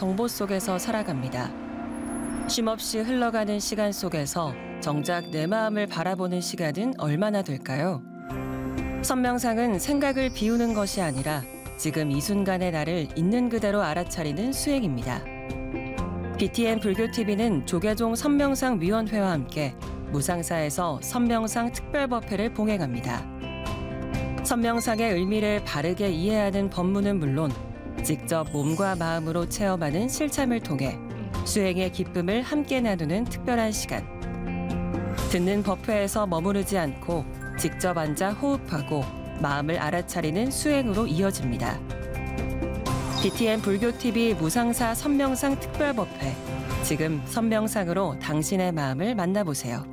정보 속에서 살아갑니다. 쉼없이 흘러가는 시간 속에서 정작 내 마음을 바라보는 시간은 얼마나 될까요? 선명상은 생각을 비우는 것이 아니라 지금 이 순간의 나를 있는 그대로 알아차리는 수행입니다. BTN 불교TV는 조계종 선명상위원회와 함께 무상사에서 선명상 특별법회를 봉행합니다. 선명상의 의미를 바르게 이해하는 법문은 물론 직접 몸과 마음으로 체험하는 실참을 통해 수행의 기쁨을 함께 나누는 특별한 시간. 듣는 법회에서 머무르지 않고 직접 앉아 호흡하고 마음을 알아차리는 수행으로 이어집니다. BTN 불교TV 무상사 선명상 특별법회. 지금 선명상으로 당신의 마음을 만나보세요.